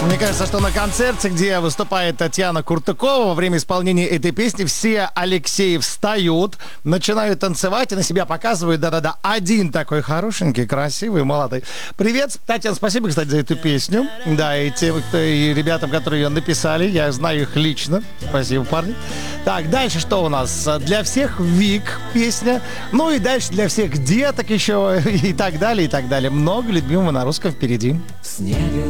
Мне кажется, что на концерте, где выступает Татьяна Куртыкова, во время исполнения этой песни все Алексеи встают, начинают танцевать и на себя показывают. Да-да-да, один такой хорошенький, красивый, молодой. Привет, Татьяна, спасибо, кстати, за эту песню. Да, и тем, и ребятам, которые ее написали, я знаю их лично. Спасибо, парни. Так, дальше что у нас? Для всех Вик песня. Ну и дальше для всех деток еще и так далее, и так далее. Много любимого на русском впереди. В снеге